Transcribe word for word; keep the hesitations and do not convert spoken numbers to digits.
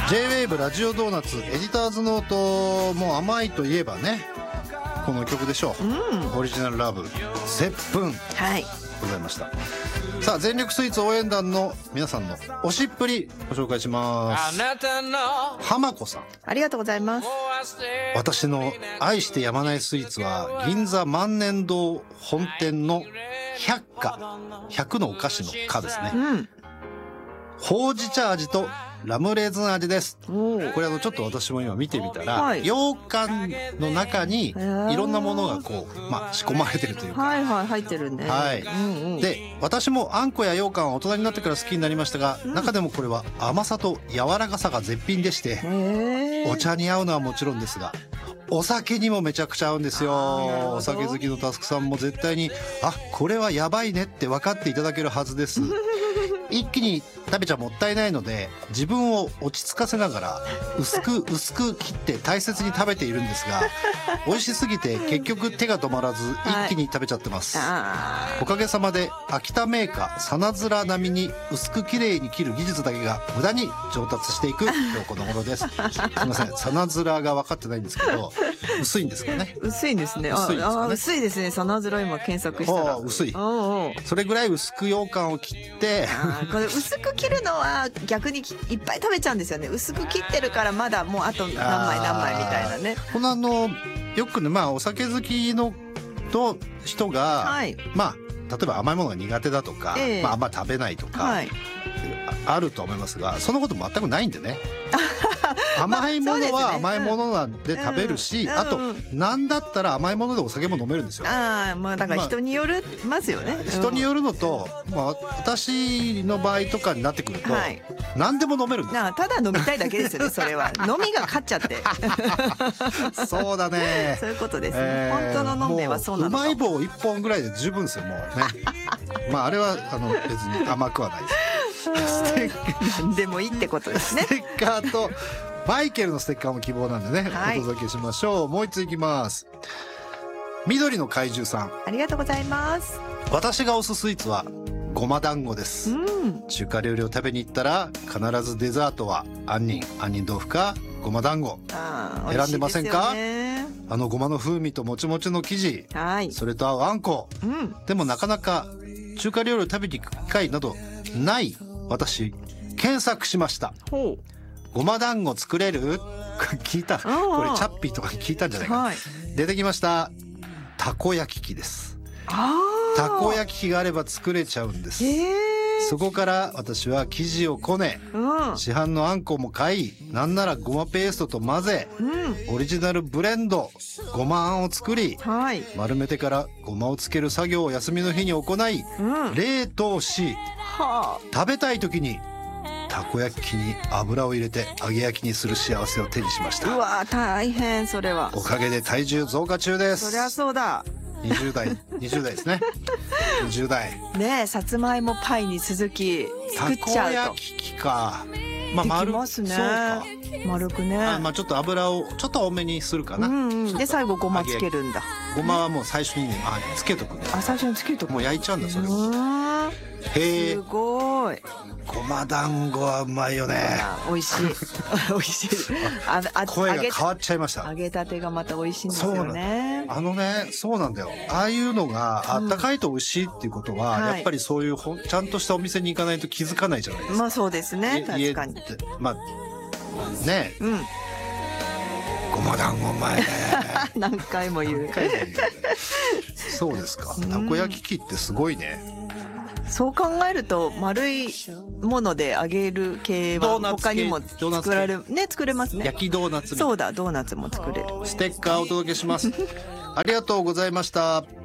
ジェイウェーブ ラジオドーナツエディターズノートも甘いといえばねこの曲でしょう、うん、オリジナルラブ接吻、 はい、 ございました。さあ全力スイーツ応援団の皆さんの推しっぷりご紹介します。浜子さん、 ありがとうございます。 私の愛してやまないスイーツは銀座万年堂本店の百花ひゃくのお菓子の花ですね、うん、ほうじ茶味とラムレーズン味です。これあのちょっと私も今見てみたら、はい、羊羹の中にいろんなものがこう、まあ、仕込まれてるというか、 はいはい、入ってるね。 はい、うんうん、で私もあんこや羊羹は大人になってから好きになりましたが、うん、中でもこれは甘さと柔らかさが絶品でして、お茶に合うのはもちろんですがお酒にもめちゃくちゃ合うんですよ。お酒好きのタスクさんも絶対にあこれはやばいねって分かっていただけるはずです一気に食べちゃもったいないので自分を落ち着かせながら薄く薄く切って大切に食べているんですが美味しすぎて結局手が止まらず一気に食べちゃってます、はい、おかげさまで秋田メーカーさなずら並みに薄くきれいに切る技術だけが無駄に上達していく今日この頃ですすいません、さなずらが分かってないんですけど薄いんですかね。 薄いんですね。薄いですかね。薄いですね。さなずら今検索したら薄い。それぐらい薄く羊羹を切ってこれ薄く切るのは逆にいっぱい食べちゃうんですよね。薄く切ってるからまだもうあと何枚何枚みたいなね。 このあのよくね、まあお酒好きのと人が、はい、まあ例えば甘いものが苦手だとか、えー、まああんま食べないとか、はい、あると思いますがそんなこと全くないんでね甘いものは甘いものなんで食べるし、ね、うん、あとなんだったら甘いものでお酒も飲めるんですよ。 ああ、まあだから人によるますよね、まあ、 人によるのと、まあ、私の場合とかになってくると、はい、何でも飲めるんですよ。 ただ飲みたいだけですよねそれは飲みが勝っちゃってそうだねそういうことですね、えー、本当の飲めはそうなのか。 うまい棒一本ぐらいで十分ですよもうねまああれはあの別に甘くはないですステッカー何でもいいってことですね。 ステッカーとマイケルのステッカーも希望なんでね、はい、お届けしましょう。もう一ついきます。緑の怪獣さん、 ありがとうございます。 私が推すスイーツはごま団子です、うん、中華料理を食べに行ったら必ずデザートは杏仁杏仁豆腐かごま団子選んでませんか？あのごまの風味ともちもちの生地、はい、それと合うあんこ、うん、でもなかなか中華料理を食べに行く機会などない私検索しました。ほう、ごま団子作れる聞いた、これチャッピーとかに聞いたんじゃないかな、はい、出てきました。たこ焼き器です。たこ焼き器があれば作れちゃうんです。そこから私は生地をこね、うん、市販のあんこも買い、なんならごまペーストと混ぜ、うん、オリジナルブレンドごまあんを作り、はい、丸めてからごまをつける作業を休みの日に行い、うん、冷凍し、はあ、食べたい時にたこ焼き器に油を入れて揚げ焼きにする幸せを手にしました。 うわ大変。それはおかげで体重増加中です。 そりゃそうだ。 にじゅう代にじゅう代ですねにじゅう代ねえ、さつまいもパイに続き作っちゃうと。 たこ焼き器か、まあ、 丸できますね。そうか、丸くね。 あ、まあ、ちょっと油をちょっと多めにするかな、うんうん、 で最後ごまつけるんだ。 ごまはもう最初にね、あつけとくね。 あ、最初につけとく。 もう焼いちゃうんだそれを。へえ、 すごい。 ごま団子はうまいよね。 美味しい美味しい。ああ声が変わっちゃいました。 揚げたてがまた美味しいんですよね。 あのね、そうなんだよ。ああいうのがあったかいと美味しいっていうことは、うん、やっぱりそういうほちゃんとしたお店に行かないと気づかないじゃないですか。 まあそうですね、確かに。 まあね、うん、ごま団子うまいね何回も言う。何回も言うそうですか。たこ焼き器ってすごいね。 そう考えると丸いもので揚げる系は他にも作られるね、作れますね。 焼きドーナツ。 そうだ、ドーナツも作れる。 ステッカーお届けしますありがとうございました。